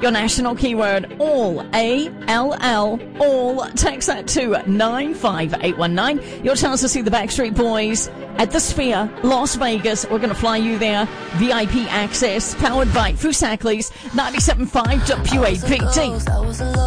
Your national keyword, all, A-L-L, all. Text that to 95819. Your chance to see the Backstreet Boys at the Sphere, Las Vegas. We're going to fly you there. VIP access, powered by Fusaklis, 97.5 WAPT.